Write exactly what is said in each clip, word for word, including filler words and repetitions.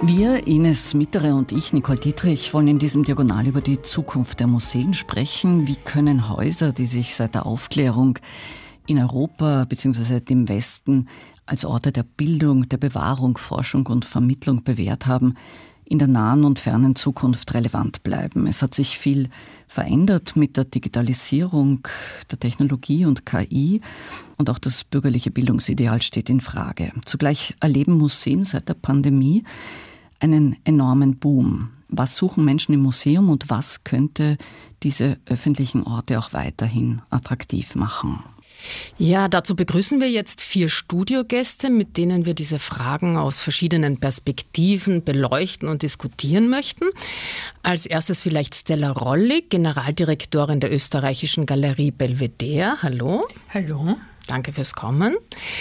Wir, Ines Mittere und ich, Nicole Dietrich, wollen in diesem Diagonal über die Zukunft der Museen sprechen. Wie können Häuser, die sich seit der Aufklärung in Europa bzw. dem Westen als Orte der Bildung, der Bewahrung, Forschung und Vermittlung bewährt haben, in der nahen und fernen Zukunft relevant bleiben? Es hat sich viel verändert mit der Digitalisierung, der Technologie und K I und auch das bürgerliche Bildungsideal steht in Frage. Zugleich erleben Museen seit der Pandemie einen enormen Boom. Was suchen Menschen im Museum und was könnte diese öffentlichen Orte auch weiterhin attraktiv machen? Ja, dazu begrüßen wir jetzt vier Studiogäste, mit denen wir diese Fragen aus verschiedenen Perspektiven beleuchten und diskutieren möchten. Als erstes vielleicht Stella Rollig, Generaldirektorin der österreichischen Galerie Belvedere. Hallo. Hallo. Danke fürs Kommen.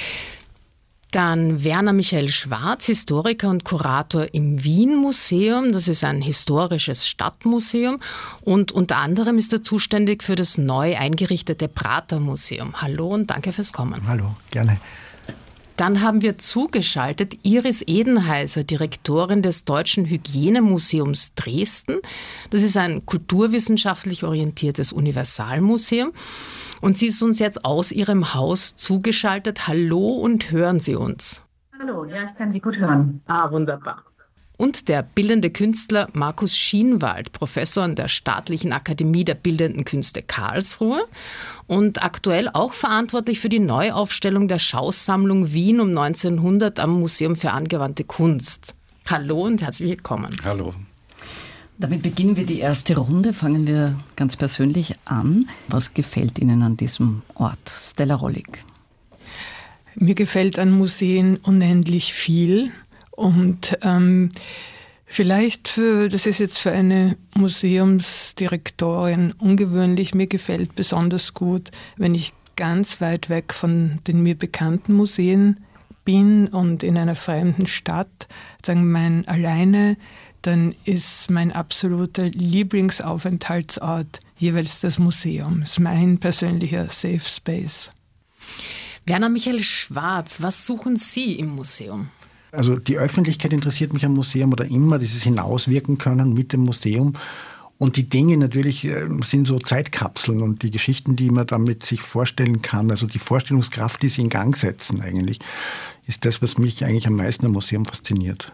Dann Werner Michael Schwarz, Historiker und Kurator im Wien-Museum. Das ist ein historisches Stadtmuseum. Und unter anderem ist er zuständig für das neu eingerichtete Prater-Museum. Hallo und danke fürs Kommen. Hallo, gerne. Dann haben wir zugeschaltet Iris Edenheiser, Direktorin des Deutschen Hygienemuseums Dresden. Das ist ein kulturwissenschaftlich orientiertes Universalmuseum. Und sie ist uns jetzt aus ihrem Haus zugeschaltet. Hallo und hören Sie uns? Hallo, ja, ich kann Sie gut hören. Ah, wunderbar. Und der bildende Künstler Markus Schienwald, Professor an der Staatlichen Akademie der Bildenden Künste Karlsruhe und aktuell auch verantwortlich für die Neuaufstellung der Schausammlung Wien um neunzehnhundert am Museum für angewandte Kunst. Hallo und herzlich willkommen. Hallo. Damit beginnen wir die erste Runde. Fangen wir ganz persönlich an. Was gefällt Ihnen an diesem Ort? Stella Rollig. Mir gefällt an Museen unendlich viel. Und ähm, vielleicht, für, das ist jetzt für eine Museumsdirektorin ungewöhnlich, mir gefällt besonders gut, wenn ich ganz weit weg von den mir bekannten Museen bin und in einer fremden Stadt, sagen mein alleine, dann ist mein absoluter Lieblingsaufenthaltsort jeweils das Museum. Das ist mein persönlicher Safe Space. Werner Michael Schwarz, was suchen Sie im Museum? Also die Öffentlichkeit interessiert mich am Museum oder immer, dieses Hinauswirken können mit dem Museum. Und die Dinge natürlich sind so Zeitkapseln und die Geschichten, die man damit sich vorstellen kann, also die Vorstellungskraft, die sie in Gang setzen eigentlich, ist das, was mich eigentlich am meisten am Museum fasziniert.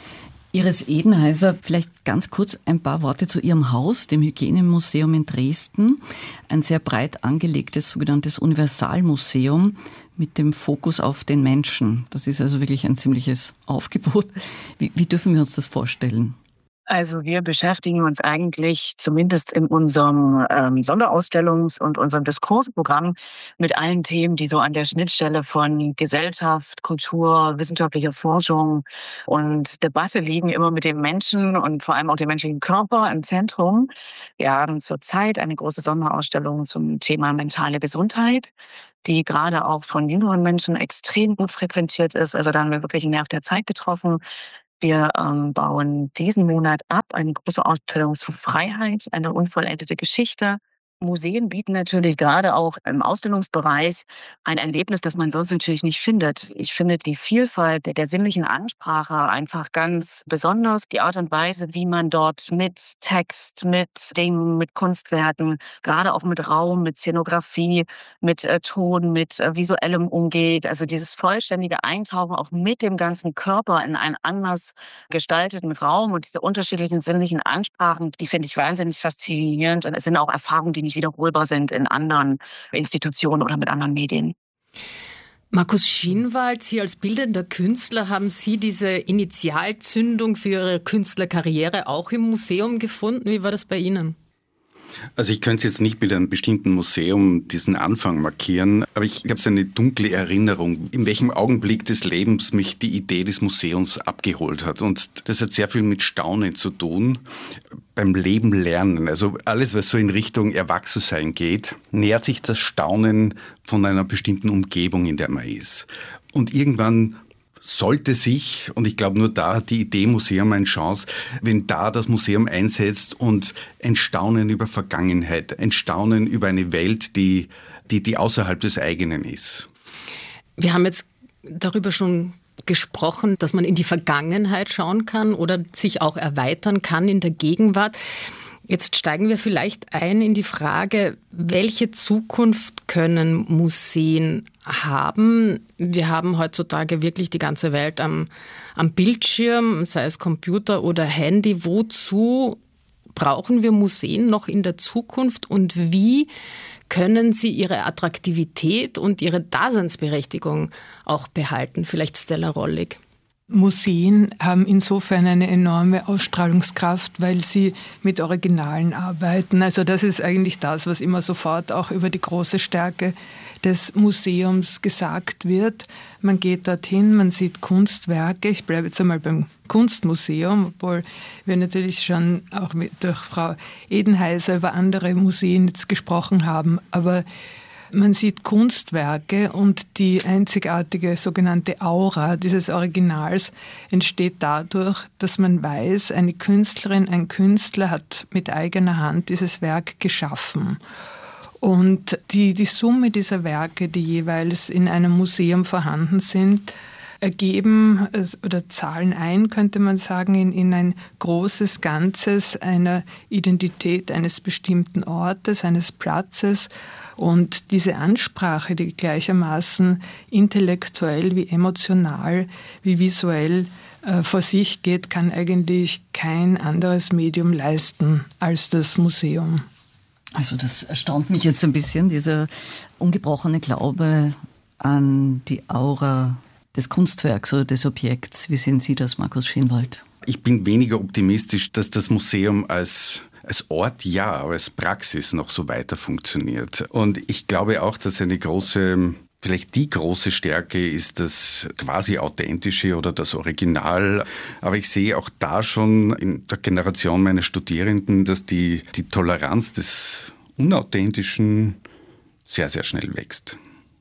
Iris Edenheiser, vielleicht ganz kurz ein paar Worte zu Ihrem Haus, dem Hygienemuseum in Dresden. Ein sehr breit angelegtes sogenanntes Universalmuseum mit dem Fokus auf den Menschen. Das ist also wirklich ein ziemliches Aufgebot. Wie, wie dürfen wir uns das vorstellen? Also wir beschäftigen uns eigentlich zumindest in unserem ähm, Sonderausstellungs- und unserem Diskursprogramm mit allen Themen, die so an der Schnittstelle von Gesellschaft, Kultur, wissenschaftlicher Forschung und Debatte liegen, immer mit dem Menschen und vor allem auch dem menschlichen Körper im Zentrum. Wir haben zurzeit eine große Sonderausstellung zum Thema mentale Gesundheit, die gerade auch von jüngeren Menschen extrem gut frequentiert ist. Also da haben wir wirklich einen Nerv der Zeit getroffen. Wir ähm, bauen diesen Monat ab eine große Ausstellung zu Freiheit, eine unvollendete Geschichte. Museen bieten natürlich gerade auch im Ausstellungsbereich ein Erlebnis, das man sonst natürlich nicht findet. Ich finde die Vielfalt der, der sinnlichen Ansprache einfach ganz besonders. Die Art und Weise, wie man dort mit Text, mit Dingen, mit Kunstwerken, gerade auch mit Raum, mit Szenografie, mit äh, Ton, mit äh, Visuellem umgeht. Also dieses vollständige Eintauchen auch mit dem ganzen Körper in einen anders gestalteten Raum und diese unterschiedlichen sinnlichen Ansprachen, die finde ich wahnsinnig faszinierend. Und es sind auch Erfahrungen, die nicht wiederholbar sind in anderen Institutionen oder mit anderen Medien. Markus Schienwald, Sie als bildender Künstler, haben Sie diese Initialzündung für Ihre Künstlerkarriere auch im Museum gefunden? Wie war das bei Ihnen? Also ich könnte jetzt nicht mit einem bestimmten Museum diesen Anfang markieren, aber ich habe so eine dunkle Erinnerung, in welchem Augenblick des Lebens mich die Idee des Museums abgeholt hat. Und das hat sehr viel mit Staunen zu tun, beim Leben lernen. Also alles, was so in Richtung Erwachsensein geht, nähert sich das Staunen von einer bestimmten Umgebung, in der man ist. Und irgendwann sollte sich, und ich glaube nur da hat die Idee Museum eine Chance, wenn da das Museum einsetzt und ein Staunen über Vergangenheit, ein Staunen über eine Welt, die, die, die außerhalb des eigenen ist. Wir haben jetzt darüber schon gesprochen, dass man in die Vergangenheit schauen kann oder sich auch erweitern kann in der Gegenwart. Jetzt steigen wir vielleicht ein in die Frage, welche Zukunft können Museen haben? Wir haben heutzutage wirklich die ganze Welt am, am Bildschirm, sei es Computer oder Handy. Wozu brauchen wir Museen noch in der Zukunft und wie können sie ihre Attraktivität und ihre Daseinsberechtigung auch behalten? Vielleicht Stella Rollig. Museen haben insofern eine enorme Ausstrahlungskraft, weil sie mit Originalen arbeiten. Also das ist eigentlich das, was immer sofort auch über die große Stärke des Museums gesagt wird. Man geht dorthin, man sieht Kunstwerke. Ich bleibe jetzt einmal beim Kunstmuseum, obwohl wir natürlich schon auch mit, durch Frau Edenheiser über andere Museen jetzt gesprochen haben. Aber man sieht Kunstwerke und die einzigartige sogenannte Aura dieses Originals entsteht dadurch, dass man weiß, eine Künstlerin, ein Künstler hat mit eigener Hand dieses Werk geschaffen. Und die, die Summe dieser Werke, die jeweils in einem Museum vorhanden sind, ergeben oder zahlen ein, könnte man sagen, in, in ein großes Ganzes einer Identität eines bestimmten Ortes, eines Platzes. Und diese Ansprache, die gleichermaßen intellektuell wie emotional wie visuell äh, vor sich geht, kann eigentlich kein anderes Medium leisten als das Museum. Also das erstaunt mich jetzt ein bisschen, dieser ungebrochene Glaube an die Aura des Kunstwerks oder des Objekts. Wie sehen Sie das, Markus Schienwald? Ich bin weniger optimistisch, dass das Museum als, als Ort, ja, aber als Praxis noch so weiter funktioniert. Und ich glaube auch, dass eine große, vielleicht die große Stärke ist das quasi Authentische oder das Original. Aber ich sehe auch da schon in der Generation meiner Studierenden, dass die, die Toleranz des Unauthentischen sehr, sehr schnell wächst.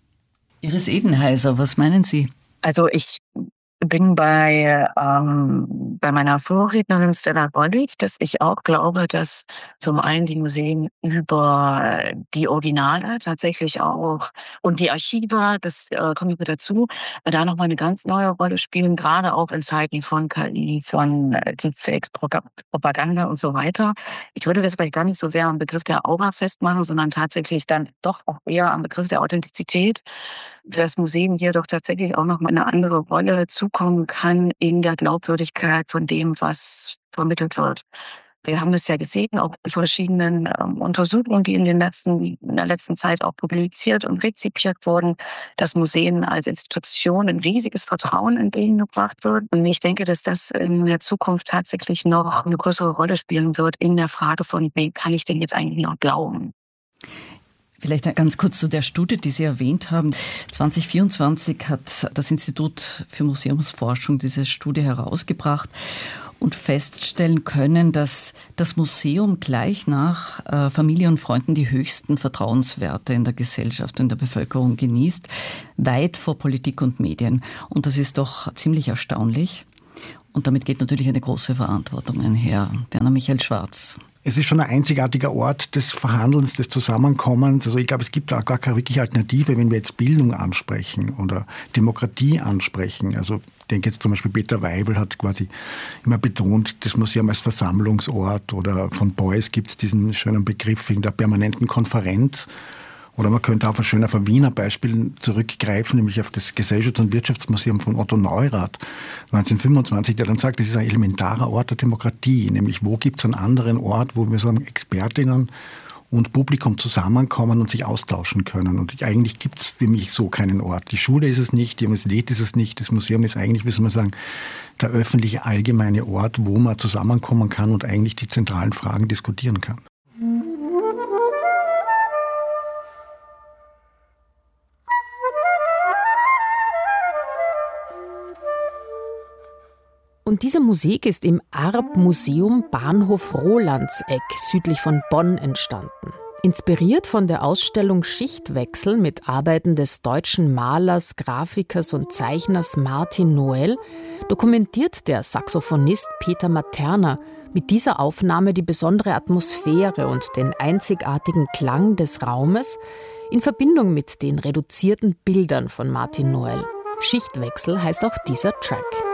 Iris Edenheiser, was meinen Sie? Also ich bin bei, ähm, bei meiner Vorrednerin Stella Rollig, dass ich auch glaube, dass zum einen die Museen über die Originale tatsächlich auch und die Archive, das äh, kommt mit dazu, da nochmal eine ganz neue Rolle spielen, gerade auch in Zeiten von K I, von Deepfakes, Propaganda und so weiter. Ich würde das vielleicht gar nicht so sehr am Begriff der Aura festmachen, sondern tatsächlich dann doch auch eher am Begriff der Authentizität. Das Museum hier doch tatsächlich auch nochmal eine andere Rolle zukommen kann in der Glaubwürdigkeit von dem, was vermittelt wird. Wir haben es ja gesehen, auch in verschiedenen ähm, Untersuchungen, die in, den letzten, in der letzten Zeit auch publiziert und rezipiert wurden, dass Museen als Institution ein riesiges Vertrauen entgegengebracht wird. Und ich denke, dass das in der Zukunft tatsächlich noch eine größere Rolle spielen wird in der Frage von, wem kann ich denn jetzt eigentlich noch glauben? Vielleicht ganz kurz zu der Studie, die Sie erwähnt haben. zwanzig vierundzwanzig hat das Institut für Museumsforschung diese Studie herausgebracht und feststellen können, dass das Museum gleich nach äh, Familie und Freunden die höchsten Vertrauenswerte in der Gesellschaft und der Bevölkerung genießt, weit vor Politik und Medien. Und das ist doch ziemlich erstaunlich. Und damit geht natürlich eine große Verantwortung einher. Werner Michael Schwarz. Es ist schon ein einzigartiger Ort des Verhandelns, des Zusammenkommens. Also ich glaube, es gibt da gar keine wirkliche Alternative, wenn wir jetzt Bildung ansprechen oder Demokratie ansprechen. Also ich denke jetzt zum Beispiel Peter Weibel hat quasi immer betont, das Museum als Versammlungsort, oder von Beuys gibt es diesen schönen Begriff wegen der permanenten Konferenz. Oder man könnte auf ein schöner Wiener Beispiel zurückgreifen, nämlich auf das Gesellschafts- und Wirtschaftsmuseum von Otto Neurath neunzehnhundertfünfundzwanzig, der dann sagt, das ist ein elementarer Ort der Demokratie. Nämlich, wo gibt es einen anderen Ort, wo wir sagen, Expertinnen und Publikum zusammenkommen und sich austauschen können. Und eigentlich gibt es für mich so keinen Ort. Die Schule ist es nicht, die Universität ist es nicht, das Museum ist eigentlich, wie soll man sagen, der öffentliche, allgemeine Ort, wo man zusammenkommen kann und eigentlich die zentralen Fragen diskutieren kann. Und diese Musik ist im Arp-Museum Bahnhof Rolandseck südlich von Bonn entstanden. Inspiriert von der Ausstellung Schichtwechsel mit Arbeiten des deutschen Malers, Grafikers und Zeichners Martin Noel dokumentiert der Saxophonist Peter Materna mit dieser Aufnahme die besondere Atmosphäre und den einzigartigen Klang des Raumes in Verbindung mit den reduzierten Bildern von Martin Noel. Schichtwechsel heißt auch dieser Track.